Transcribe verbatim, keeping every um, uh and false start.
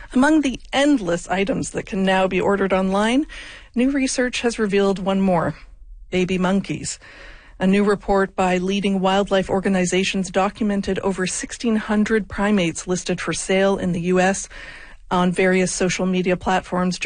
Among the endless items that can now be ordered online, new research has revealed one more: baby monkeys. A new report by leading wildlife organizations documented over sixteen hundred primates listed for sale in the U S on various social media platforms